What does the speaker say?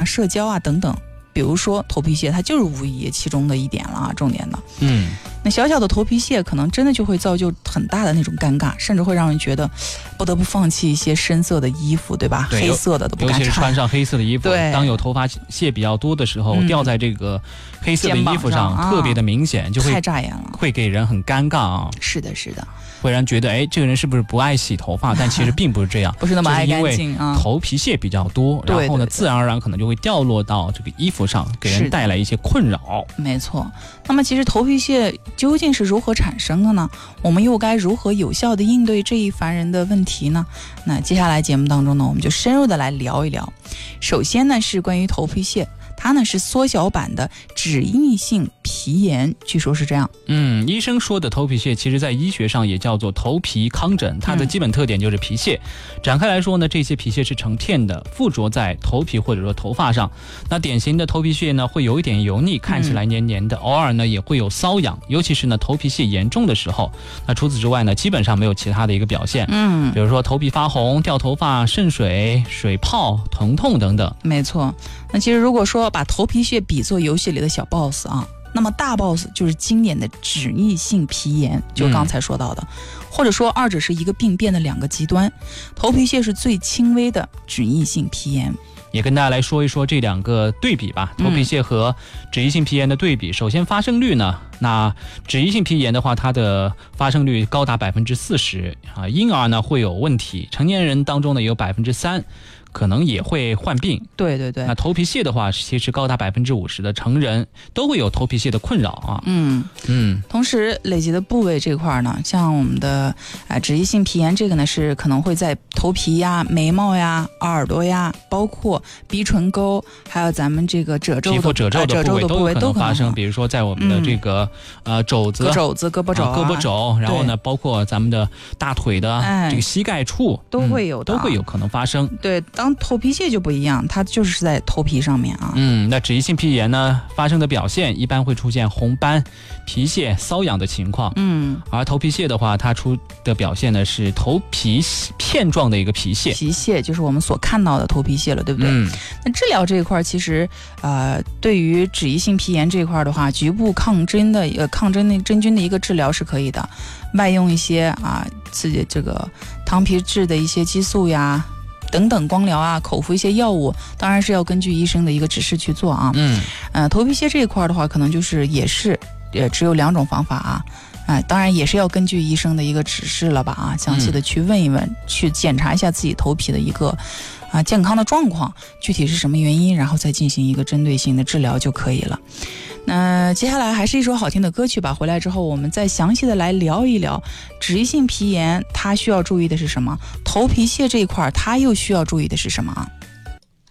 社交啊等等。比如说头皮屑，它就是无疑其中的一点了啊，重点的。那小小的头皮屑可能真的就会造就很大的那种尴尬，甚至会让人觉得不得不放弃一些深色的衣服，对吧？黑色的都不敢穿， 尤其是穿上黑色的衣服，当有头发屑比较多的时候，掉在这个黑色的衣服上，特别的明显，就会太扎眼了， 会给人很尴尬啊。 是的，是的。 会让人觉得，这个人是不是不爱洗头发？但其实并不是这样， 不是那么爱干净啊。 头皮屑比较多，然后呢，自然而然可能就会掉落到这个衣服上，给人带来一些困扰。 没错。那么，其实头皮屑究竟是如何产生的呢？我们又该如何有效地应对这一烦人的问题呢？那接下来节目当中呢，我们就深入的来聊一聊。首先呢，是关于头皮屑。它呢是缩小版的脂溢性皮炎，据说是这样。 医生说的头皮屑，其实在医学上也叫做头皮糠疹，它的基本特点就是皮屑。展开来说呢，这些皮屑是成片的，附着在头皮或者说头发上。那典型的头皮屑呢，会有一点油腻，看起来黏黏的，偶尔呢也会有瘙痒，尤其是呢头皮屑严重的时候。那除此之外呢，基本上没有其他的一个表现。比如说头皮发红、掉头发、渗水、水泡、疼痛等等。 没错。那其实如果说把头皮屑比作游戏里的小 boss 啊，那么大 boss 就是经典的脂溢性皮炎，就刚才说到的，或者说二者是一个病变的两个极端，头皮屑是最轻微的脂溢性皮炎。 也跟大家来说一说这两个对比吧，头皮屑和脂溢性皮炎的对比。首先发生率呢，那脂溢性皮炎的话，它的发生率高达40%啊，婴儿呢会有问题，成年人当中呢也有3%。可能也会患病。 对对对。 那头皮屑的话，其实高达50%的成人都会有头皮屑的困扰啊。 同时累积的部位这块呢，像我们的脂溢性皮炎这个呢，是可能会在头皮呀、眉毛呀、耳朵呀，包括鼻唇沟，还有咱们这个褶皱的皮肤褶皱的部位都可能发生。比如说在我们的这个肘子、 胳膊肘， 然后呢，包括咱们的大腿的这个膝盖处都会有可能发生。 对。当头皮屑就不一样，它就是在头皮上面啊。 那脂溢性皮炎呢，发生的表现一般会出现红斑、皮屑、瘙痒的情况。而头皮屑的话，它出的表现呢是头皮片状的一个皮屑。 皮屑就是我们所看到的头皮屑了，对不对？那治疗这一块，其实对于脂溢性皮炎这一块的话，局部抗真菌的一个治疗是可以的，外用一些刺激这个糖皮质的一些激素呀。等等光疗啊，口服一些药物，当然是要根据医生的一个指示去做啊。头皮屑这一块的话，可能就是也是只有2种方法啊。当然也是要根据医生的一个指示了吧啊，详细的去问一问，去检查一下自己头皮的一个健康的状况，具体是什么原因，然后再进行一个针对性的治疗就可以了。那接下来还是一首好听的歌曲吧，回来之后我们再详细的来聊一聊脂溢性皮炎它需要注意的是什么，头皮屑这一块它又需要注意的是什么啊？